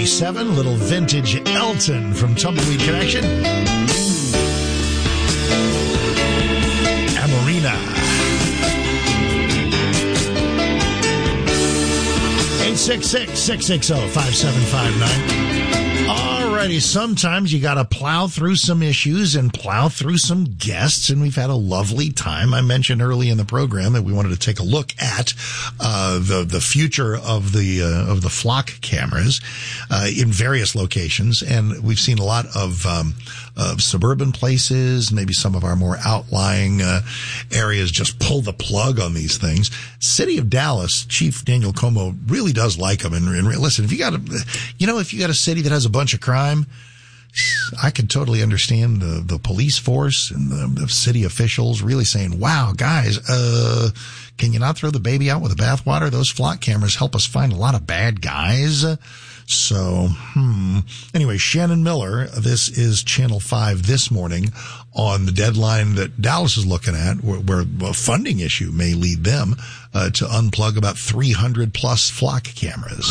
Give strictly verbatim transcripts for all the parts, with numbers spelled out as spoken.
eighty-seven, little vintage Elton from Tumbleweed Connection. Amarina. eight six six, six six zero, five seven five nine. Alrighty, sometimes you gotta plow through some issues and plow through some guests, and we've had a lovely time. I mentioned early in the program that we wanted to take a look at uh the the future of the uh, of the flock cameras uh in various locations, and we've seen a lot of um of suburban places, maybe some of our more outlying uh, areas just pull the plug on these things. City of Dallas, Chief Daniel Como really does like them. And, and listen, if you got a, you know, if you got a city that has a bunch of crime, I could totally understand the, the police force and the, the city officials really saying, wow, guys, uh, can you not throw the baby out with the bathwater? Those flock cameras help us find a lot of bad guys. So, hmm. Anyway, Shannon Miller, this is Channel five this morning on the deadline that Dallas is looking at, where, where a funding issue may lead them uh, to unplug about three hundred plus flock cameras.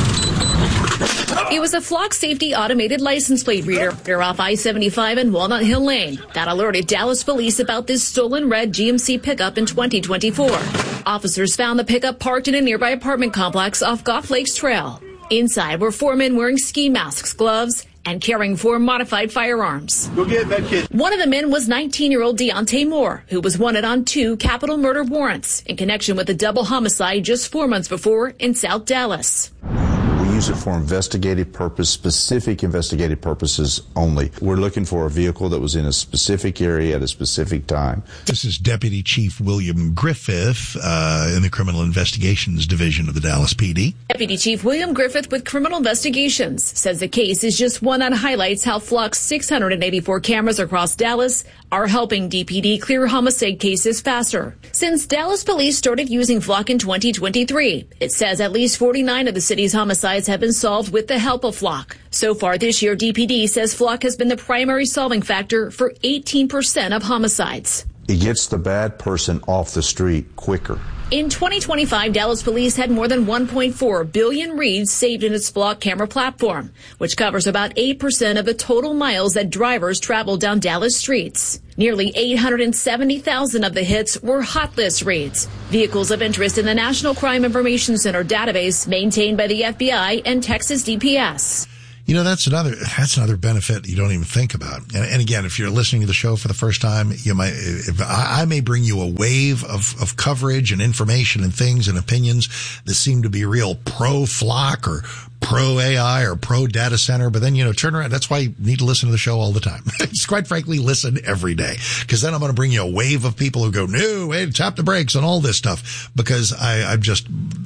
It was a Flock Safety automated license plate reader off I seventy-five and Walnut Hill Lane that alerted Dallas police about this stolen red G M C pickup in twenty twenty-four. Officers found the pickup parked in a nearby apartment complex off Goff Lakes Trail. Inside were four men wearing ski masks, gloves, and carrying four modified firearms. Go get that kid. One of the men was nineteen-year-old Deontay Moore, who was wanted on two capital murder warrants in connection with a double homicide just four months before in South Dallas. We use it for investigative purpose, specific investigative purposes only. We're looking for a vehicle that was in a specific area at a specific time. This is Deputy Chief William Griffith uh, in the Criminal Investigations Division of the Dallas P D. Deputy Chief William Griffith with Criminal Investigations says the case is just one that highlights how Flock's six hundred eighty-four cameras across Dallas are helping D P D clear homicide cases faster. Since Dallas police started using Flock in twenty twenty-three, it says at least forty-nine of the city's homicides have been solved with the help of Flock. So far this year, D P D says Flock has been the primary solving factor for eighteen percent of homicides. It gets the bad person off the street quicker. In twenty twenty-five, Dallas police had more than one point four billion reads saved in its Flock camera platform, which covers about eight percent of the total miles that drivers travel down Dallas streets. Nearly eight hundred seventy thousand of the hits were hot list reads, vehicles of interest in the National Crime Information Center database maintained by the F B I and Texas D P S. You know, that's another, that's another benefit you don't even think about. And, and again, if you're listening to the show for the first time, you might, if I, I may bring you a wave of, of coverage and information and things and opinions that seem to be real pro Flock or pro A I or pro data center, but then, you know, turn around. That's why you need to listen to the show all the time. Just quite frankly, listen every day, because then I'm going to bring you a wave of people who go, no, wait, tap the brakes and all this stuff, because I, I'm just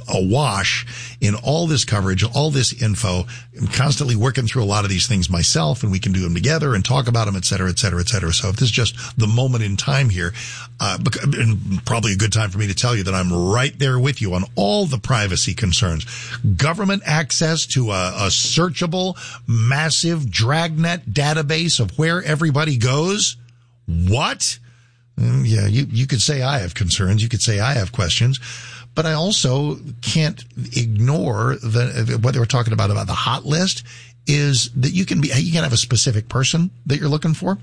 awash in all this coverage, all this info. I'm constantly working through a lot of these things myself, and we can do them together and talk about them, et cetera, et cetera, et cetera. So if this is just the moment in time here, uh, and probably a good time for me to tell you that I'm right there with you on all the privacy concerns. Government access to a, a searchable, massive dragnet database of where everybody goes. What? Mm, yeah, you, you could say I have concerns. You could say I have questions. But I also can't ignore the, what they were talking about, about the hot list, is that you can be, you can have a specific person that you're looking for.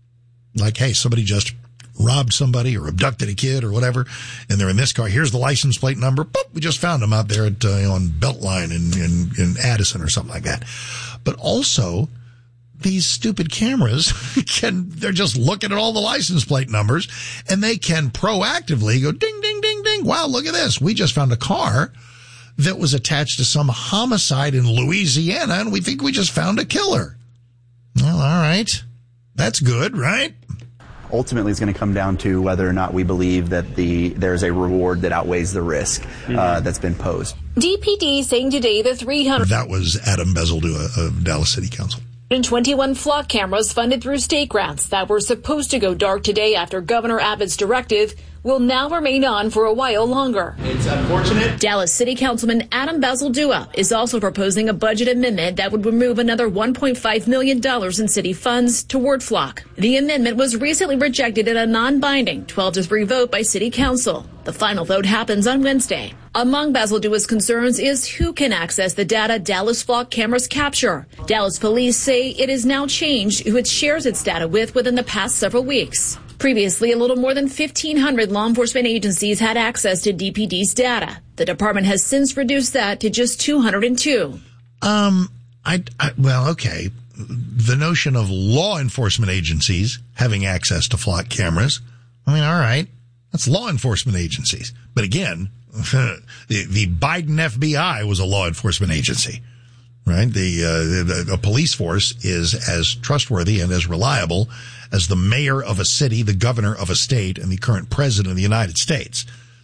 Like, hey, somebody just robbed somebody or abducted a kid or whatever, and they're in this car. Here's the license plate number. Boop, we just found them out there at, uh, on Beltline in, in, in Addison or something like that. But also, these stupid cameras can, they're just looking at all the license plate numbers, and they can proactively go ding, ding, ding, ding. Wow, look at this. We just found a car that was attached to some homicide in Louisiana, and we think we just found a killer. Well, all right. That's good, right? Ultimately, it's going to come down to whether or not we believe that the there's a reward that outweighs the risk mm-hmm. uh, that's been posed. D P D saying today the three hundred... That was Adam Bezeldua of Dallas City Council. twenty-one Flock cameras funded through state grants that were supposed to go dark today after Governor Abbott's directive will now remain on for a while longer. It's unfortunate. Dallas City Councilman Adam Bezeldua is also proposing a budget amendment that would remove another one point five million dollars in city funds toward Flock. The amendment was recently rejected in a non-binding twelve to three vote by City Council. The final vote happens on Wednesday. Among Basil Dewa's concerns is who can access the data Dallas flock cameras capture. Dallas police say it has now changed who it shares its data with within the past several weeks. Previously, a little more than fifteen hundred law enforcement agencies had access to D P D's data. The department has since reduced that to just two hundred two. Um, I, I well, okay. The notion of law enforcement agencies having access to flock cameras, I mean, all right, that's law enforcement agencies. But again, the, the Biden F B I was a law enforcement agency, right? The, uh, the, a police force is as trustworthy and as reliable as the mayor of a city, the governor of a state, and the current president of the United States.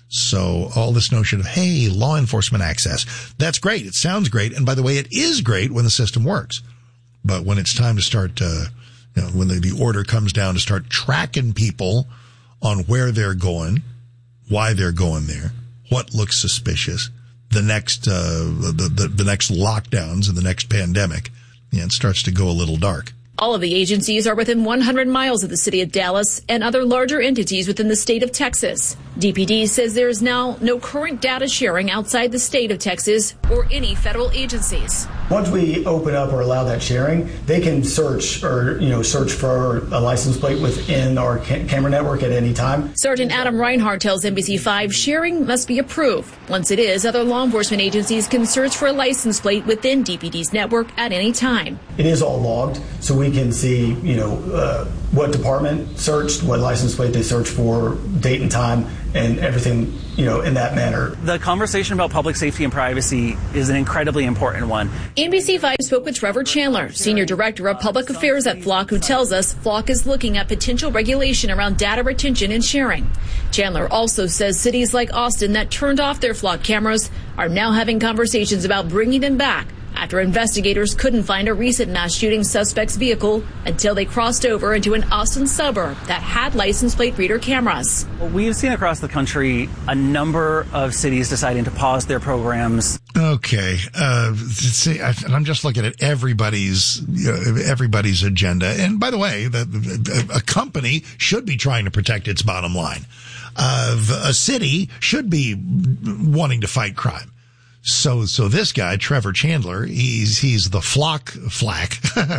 So all this notion of, hey, law enforcement access, that's great. It sounds great. And by the way, it is great when the system works. But when it's time to start, uh, you know, when the, the order comes down to start tracking people on where they're going, why they're going there, what looks suspicious, the next, uh, the, the, the next lockdowns and the next pandemic, yeah, it starts to go a little dark. All of the agencies are within one hundred miles of the city of Dallas and other larger entities within the state of Texas. D P D says there is now no current data sharing outside the state of Texas or any federal agencies. Once we open up or allow that sharing, they can search or, you know, search for a license plate within our ca- camera network at any time. Sergeant Adam Reinhardt tells N B C five sharing must be approved. Once it is, other law enforcement agencies can search for a license plate within D P D's network at any time. It is all logged, so we can see, you know, uh, what department searched, what license plate they searched for, date and time, and everything, you know, in that manner. The conversation about public safety and privacy is an incredibly important one. N B C five spoke with Trevor Chandler, Senior Director of Public Affairs at Flock, who tells us Flock is looking at potential regulation around data retention and sharing. Chandler also says cities like Austin that turned off their Flock cameras are now having conversations about bringing them back after investigators couldn't find a recent mass shooting suspect's vehicle until they crossed over into an Austin suburb that had license plate reader cameras. We've seen across the country a number of cities deciding to pause their programs. Okay, uh, see, I, and I'm just looking at everybody's you know, everybody's agenda. And by the way, the, a company should be trying to protect its bottom line. Uh, a city should be wanting to fight crime. So, so this guy, Trevor Chandler, he's, he's the Flock, Flack, uh,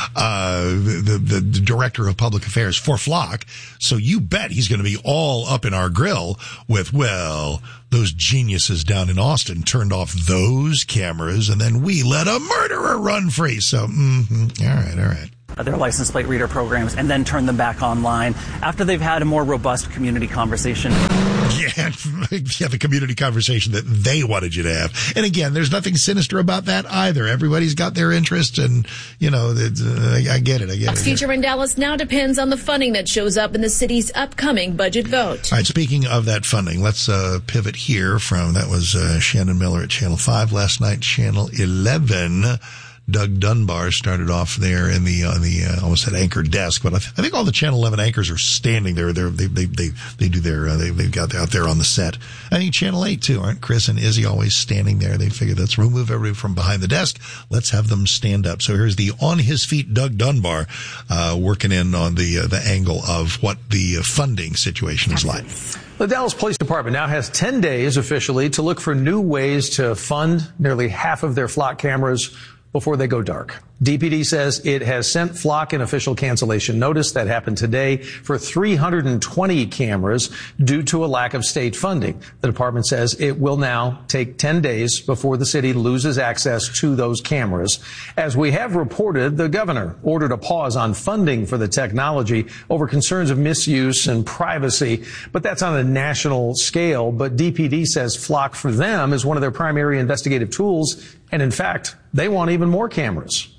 the, the, the director of public affairs for Flock. So you bet he's going to be all up in our grill with, well, those geniuses down in Austin turned off those cameras and then we let a murderer run free. So, mm-hmm, all right, all right. Their license plate reader programs and then turn them back online after they've had a more robust community conversation. Yeah, yeah, the community conversation that they wanted you to have. And again, there's nothing sinister about that either. Everybody's got their interests and, you know, uh, I get it, I get it. Future in Dallas now depends on the funding that shows up in the city's upcoming budget vote. All right, speaking of that funding, let's uh, pivot here from, that was uh, Shannon Miller at Channel five last night, Channel eleven. Doug Dunbar started off there in the on the uh, almost at anchor desk, but I, th- I think all the Channel eleven anchors are standing there. They're, they they they they do their uh, they they've got out there on the set. I think Channel eight too, aren't Chris and Izzy always standing there? They figured let's remove everybody from behind the desk. Let's have them stand up. So here's the on his feet Doug Dunbar uh, working in on the uh, the angle of what the funding situation is like. The Dallas Police Department now has ten days officially to look for new ways to fund nearly half of their Flock cameras before they go dark. D P D says it has sent Flock an official cancellation notice that happened today for three hundred twenty cameras due to a lack of state funding. The department says it will now take ten days before the city loses access to those cameras. As we have reported, the governor ordered a pause on funding for the technology over concerns of misuse and privacy, but that's on a national scale. But D P D says Flock for them is one of their primary investigative tools, and in fact, they want even more cameras.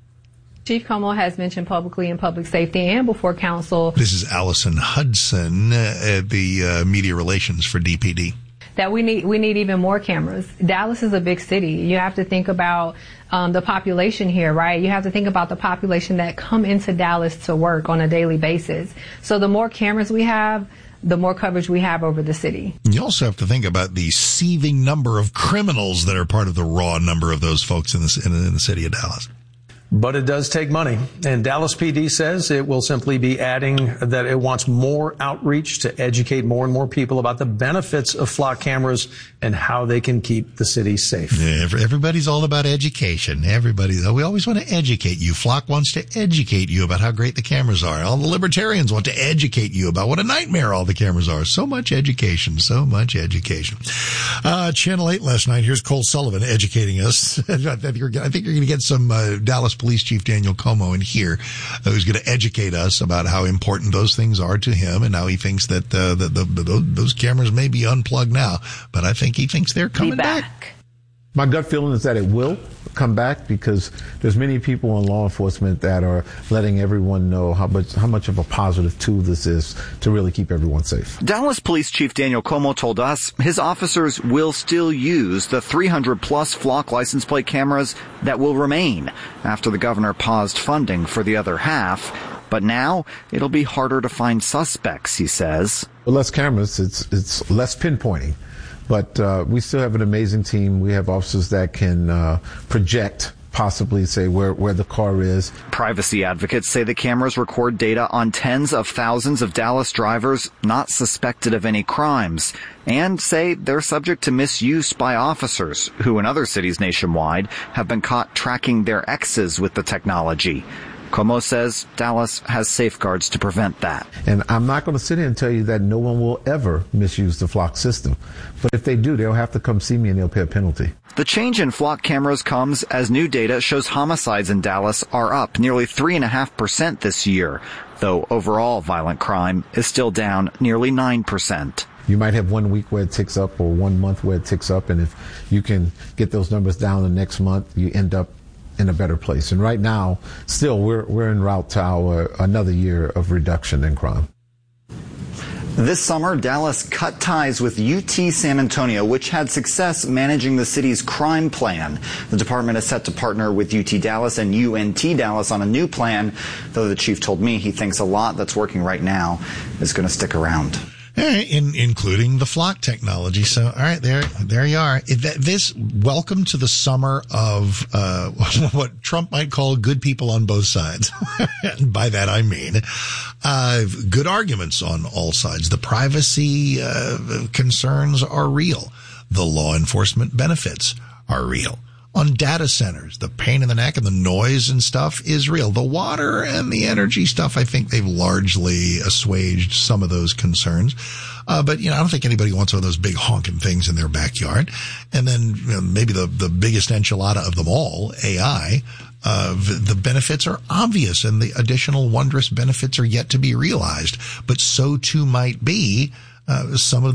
Chief Como has mentioned publicly in public safety and before council. This is Allison Hudson, uh, the uh, media relations for D P D. That we need we need even more cameras. Dallas is a big city. You have to think about um, the population here, right? You have to think about the population that come into Dallas to work on a daily basis. So the more cameras we have, the more coverage we have over the city. You also have to think about the seething number of criminals that are part of the raw number of those folks in the, in, in the city of Dallas. But it does take money. And Dallas P D says it will simply be adding that it wants more outreach to educate more and more people about the benefits of flock cameras and how they can keep the city safe. Yeah, everybody's all about education. Everybody, we always want to educate you. Flock wants to educate you about how great the cameras are. All the libertarians want to educate you about what a nightmare all the cameras are. So much education, so much education. Uh, Channel eight last night. Here's Cole Sullivan educating us. I think you're, I think you're going to get some uh, Dallas Police Chief Daniel Como in here, uh, who's going to educate us about how important those things are to him and how he thinks that uh, the, the, the, those cameras may be unplugged now, but I think he thinks they're coming back. back. My gut feeling is that it will come back because there's many people in law enforcement that are letting everyone know how much how much of a positive tool this is to really keep everyone safe. Dallas Police Chief Daniel Como told us his officers will still use the three hundred plus flock license plate cameras that will remain after the governor paused funding for the other half. But now it'll be harder to find suspects, he says. With less cameras, it's it's less pinpointing. But uh, we still have an amazing team. We have officers that can uh, project, possibly say where, where the car is. Privacy advocates say the cameras record data on tens of thousands of Dallas drivers not suspected of any crimes, and say they're subject to misuse by officers who in other cities nationwide have been caught tracking their exes with the technology. Como says Dallas has safeguards to prevent that. And I'm not going to sit here and tell you that no one will ever misuse the flock system. But if they do, they'll have to come see me and they'll pay a penalty. The change in flock cameras comes as new data shows homicides in Dallas are up nearly three point five percent this year, though overall violent crime is still down nearly nine percent. You might have one week where it ticks up or one month where it ticks up, and if you can get those numbers down the next month, you end up in a better place. And right now, still, we're we're en route to our another year of reduction in crime. This summer, Dallas cut ties with U T San Antonio, which had success managing the city's crime plan. The department is set to partner with U T Dallas and U N T Dallas on a new plan, though the chief told me he thinks a lot that's working right now is going to stick around. All right, in, including the flock technology. So, all right, there, there you are. This, welcome to the summer of, uh, what Trump might call good people on both sides. And by that I mean, uh, good arguments on all sides. The privacy, uh, concerns are real. The law enforcement benefits are real. On data centers, the pain in the neck and the noise and stuff is real. The water and the energy stuff, I think they've largely assuaged some of those concerns. Uh, but, you know, I don't think anybody wants one of those big honking things in their backyard. And then, you know, maybe the, the biggest enchilada of them all, A I, uh, the benefits are obvious and the additional wondrous benefits are yet to be realized. But so too might be, uh, some of